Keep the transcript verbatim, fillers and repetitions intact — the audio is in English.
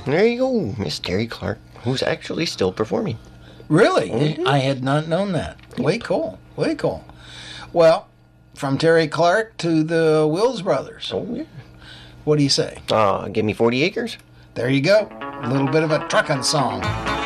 There you go, Miss Terry Clark, who's actually still performing. Really? Mm-hmm. I had not known that. Way cool. Way cool. Well, from Terry Clark to the Wills Brothers. Oh, yeah. What do you say? Uh, give me forty acres. There you go. A little bit of a truckin' song.